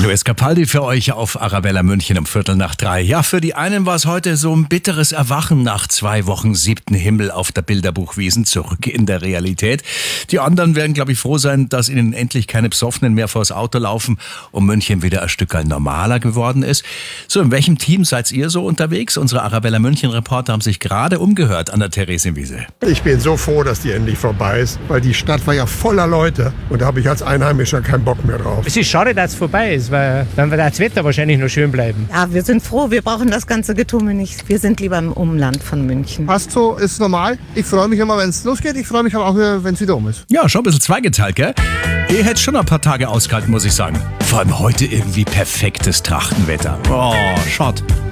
Luis Capaldi für euch auf Arabella München um 2:45. Ja, für die einen war es heute so ein bitteres Erwachen nach 2 Wochen 7. Himmel auf der Bilderbuchwiesen, zurück in der Realität. Die anderen werden, glaube ich, froh sein, dass ihnen endlich keine Besoffenen mehr vors Auto laufen und München wieder ein Stück normaler geworden ist. So, in welchem Team seid ihr so unterwegs? Unsere Arabella München Reporter haben sich gerade umgehört an der Theresienwiese. Ich bin so froh, dass die endlich vorbei ist, weil die Stadt war ja voller Leute und da habe ich als Einheimischer keinen Bock mehr drauf. Es ist schade, dass es vorbei ist, weil dann wird das Wetter wahrscheinlich noch schön bleiben. Ja, wir sind froh, wir brauchen das ganze Getummel nicht. Wir sind lieber im Umland von München. Passt so, ist normal. Ich freue mich immer, wenn es losgeht. Ich freue mich aber auch, wenn es wieder um ist. Ja, schon ein bisschen zweigeteilt, gell? Ihr hättet schon ein paar Tage ausgehalten, muss ich sagen. Vor allem heute irgendwie perfektes Trachtenwetter. Oh, Schott.